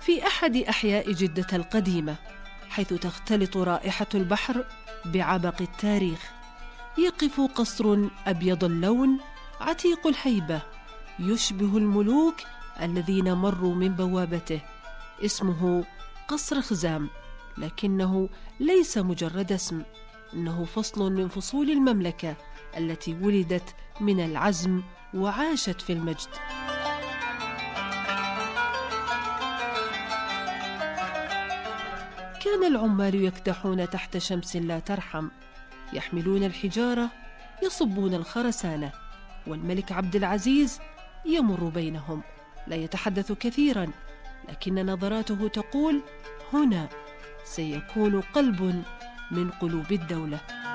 في أحد أحياء جدة القديمة، حيث تختلط رائحة البحر بعبق التاريخ، يقف قصر أبيض اللون عتيق الهيبة يشبه الملوك الذين مروا من بوابته. اسمه قصر خزام، لكنه ليس مجرد اسم، إنه فصل من فصول المملكة التي ولدت من العزم وعاشت في المجد. كان العمال يكدحون تحت شمس لا ترحم، يحملون الحجارة، يصبون الخرسانة، والملك عبد العزيز يمر بينهم، لا يتحدث كثيرا، لكن نظراته تقول: هنا سيكون قلب من قلوب الدولة.